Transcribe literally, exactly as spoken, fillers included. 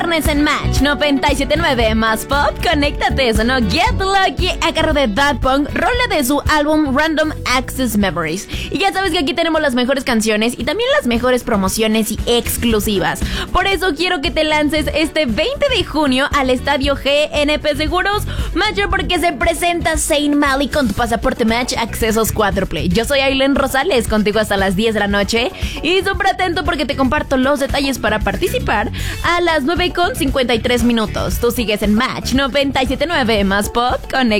viernes en Match noventa y siete punto nueve más pop. Conéctate, sonó Get Lucky a cargo de Daft Punk, rola de su álbum Random Access Memories. Y ya sabes que aquí tenemos las mejores canciones y también las mejores promociones y exclusivas. Por eso quiero que te lances este veinte de junio al estadio G N P Seguros Mayor, porque se presenta Zayn Malik con tu pasaporte Match accesos cuádruple. Yo soy Aileen Rosales, contigo hasta las diez de la noche y súper atento porque te comparto los detalles para participar a las nueve con cincuenta y tres minutos. Tú sigues en Match noventa y siete punto nueve más pop. Conecta.